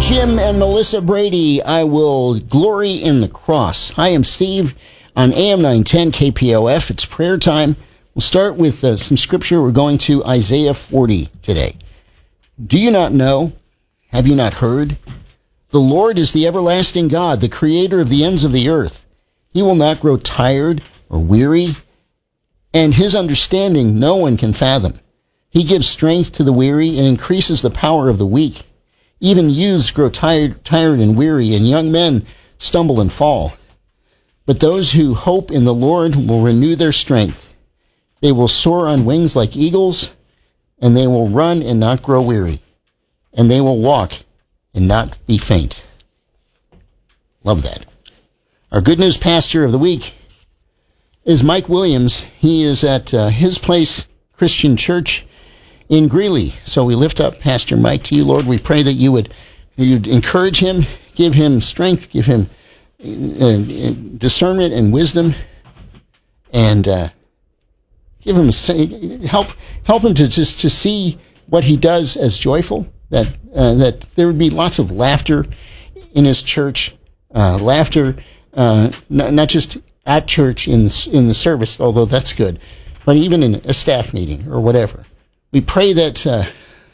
Jim and Melissa Brady, I will glory in the cross. Hi, I'm Steve on AM 910 KPOF. It's prayer time. We'll start with some scripture. We're going to Isaiah 40 today. Do you not know? Have you not heard? The Lord is the everlasting God, the creator of the ends of the earth. He will not grow tired or weary, and his understanding no one can fathom. He gives strength to the weary and increases the power of the weak. Even youths grow tired and weary, and young men stumble and fall. But those who hope in the Lord will renew their strength. They will soar on wings like eagles, and they will run and not grow weary, and they will walk and not be faint. Love that. Our good news pastor of the week is Mike Williams. He is at His Place Christian Church in Greeley. So we lift up Pastor Mike to you, Lord. We pray that you'd encourage him, give him strength, give him discernment and wisdom, and give him help him to see what he does as joyful. That there would be lots of laughter in his church, laughter not just at church in the service, although that's good, but even in a staff meeting or whatever. We pray that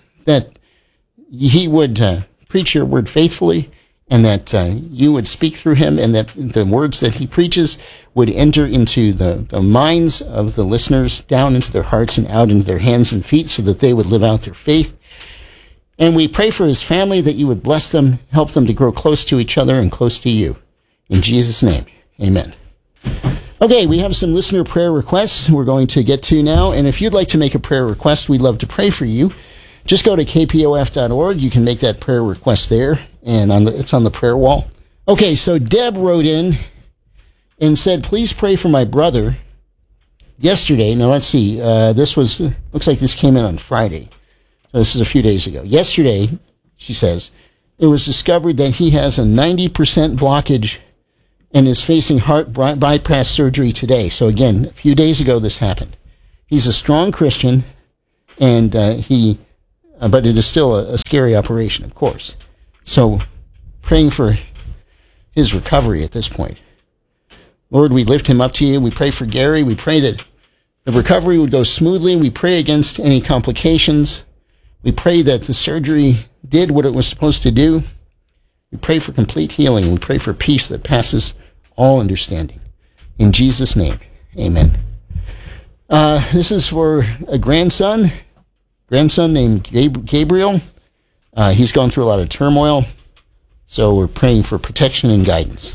he would preach your word faithfully, and that you would speak through him, and that the words that he preaches would enter into the minds of the listeners, down into their hearts and out into their hands and feet, so that they would live out their faith. And we pray for his family, that you would bless them, help them to grow close to each other and close to you. In Jesus' name, amen. Okay, we have some listener prayer requests we're going to get to now. And if you'd like to make a prayer request, we'd love to pray for you. Just go to kpof.org. You can make that prayer request there, and it's on the prayer wall. Okay, so Deb wrote in and said, please pray for my brother. Yesterday, now let's see, looks like this came in on Friday. So this is a few days ago. Yesterday, she says, it was discovered that he has a 90% blockage and is facing heart bypass surgery today. So again, a few days ago this happened. He's a strong Christian, and but it is still a scary operation, of course. So praying for his recovery at this point. Lord, we lift him up to you. We pray for Gary. We pray that the recovery would go smoothly. We pray against any complications. We pray that the surgery did what it was supposed to do. We pray for complete healing. We pray for peace that passes all understanding. In Jesus' name, amen. This is for a grandson named Gabriel. He's gone through a lot of turmoil, so we're praying for protection and guidance.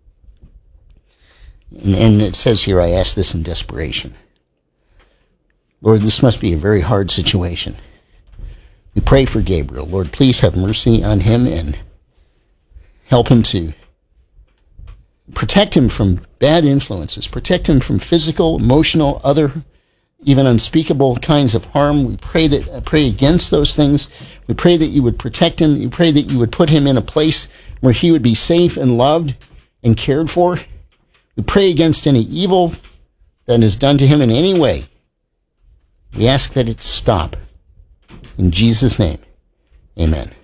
And it says here, I ask this in desperation. Lord, this must be a very hard situation. We pray for Gabriel. Lord, please have mercy on him and help him to protect him from bad influences, protect him from physical, emotional, other, even unspeakable kinds of harm. We pray against those things. We pray that you would protect him. We pray that you would put him in a place where he would be safe and loved and cared for. We pray against any evil that is done to him in any way. We ask that it stop. In Jesus' name, amen.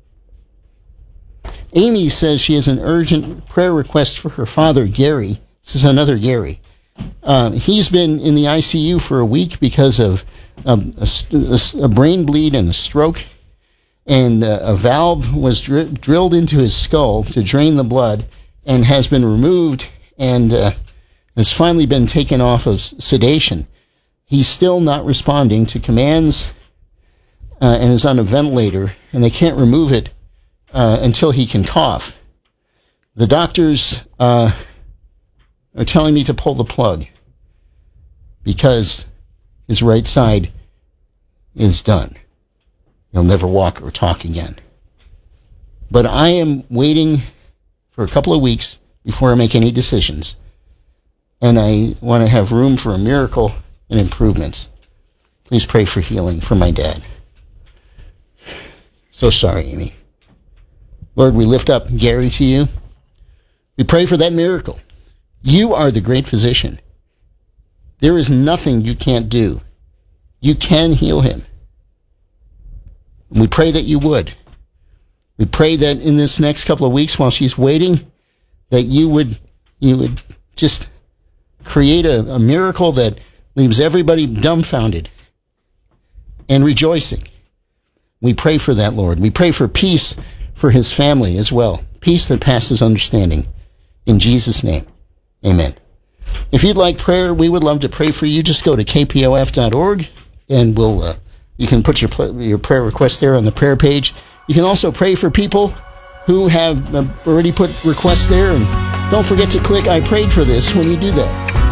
Amy says she has an urgent prayer request for her father, Gary. This is another Gary. He's been in the ICU for a week because of a brain bleed and a stroke. And a valve was drilled into his skull to drain the blood and has been removed and has finally been taken off of sedation. He's still not responding to commands and is on a ventilator, and they can't remove it until he can cough. The doctors are telling me to pull the plug because his right side is done. He'll never walk or talk again. But I am waiting for a couple of weeks before I make any decisions. And I want to have room for a miracle and improvements. Please pray for healing for my dad. So sorry, Amy. Lord, we lift up Gary to you. We pray for that miracle. You are the great physician. There is nothing you can't do. You can heal him. And we pray that you would. We pray that in this next couple of weeks while she's waiting, that you would just create a miracle that leaves everybody dumbfounded and rejoicing. We pray for that, Lord. We pray for peace for his family as well. Peace that passes understanding. In Jesus' name, amen. If you'd like prayer, we would love to pray for you. Just go to kpof.org and you can put your prayer request there on the prayer page. You can also pray for people who have already put requests there. And don't forget to click I prayed for this when you do that.